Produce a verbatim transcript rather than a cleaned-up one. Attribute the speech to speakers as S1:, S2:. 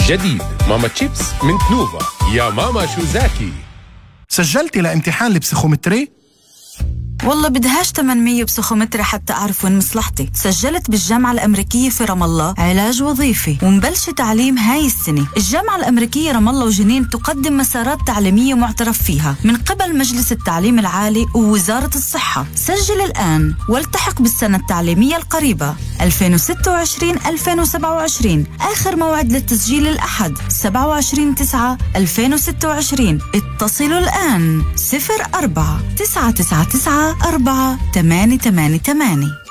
S1: جديد ماما تشيبس من تنوفا. يا ماما شو زاكي.
S2: سجلتي لامتحان البسيخومتري؟
S3: والله بدهاش ثمانمية بسيخومتري حتى أعرف وين مصلحتي. سجلت بالجامعة الأمريكية في رام الله علاج وظيفي ومبلش تعليم هاي السنة. الجامعة الأمريكية رام الله وجنين تقدم مسارات تعليمية معترف فيها من قبل مجلس التعليم العالي ووزارة الصحة. سجل الآن والتحق بالسنة التعليمية القريبة ألفين وستة وعشرين ألفين وسبعة وعشرين. آخر موعد للتسجيل الأحد سبعة وعشرين تسعة ألفين وستة وعشرين. اتصلوا الآن صفر أربعة تسعة تسعة تسعة أربعة ثمانية ثمانية ثمانية.